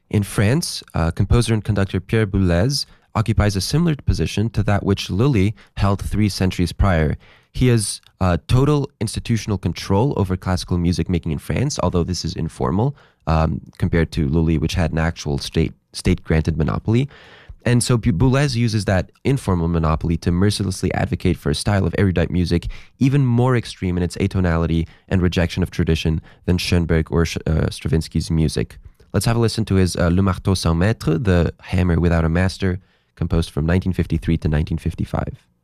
In France, composer and conductor Pierre Boulez occupies a similar position to that which Lully held 3 centuries prior. He has total institutional control over classical music making in France, although this is informal compared to Lully, which had an actual state-granted monopoly. And so Boulez uses that informal monopoly to mercilessly advocate for a style of erudite music even more extreme in its atonality and rejection of tradition than Schoenberg or Stravinsky's music. Let's have a listen to his Le Marteau sans maître, the hammer without a master, composed from 1953 to 1955.